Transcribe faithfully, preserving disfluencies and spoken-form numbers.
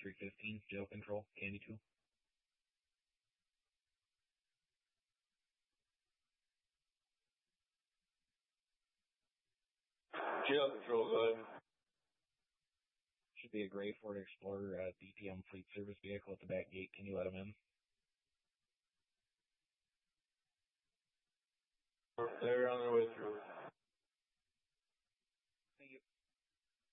three fifteen, jail control, Candy two. Jail control, go ahead. Should be a gray Ford Explorer, uh, D T M fleet service vehicle at the back gate. Can you let him in? They're on their way through.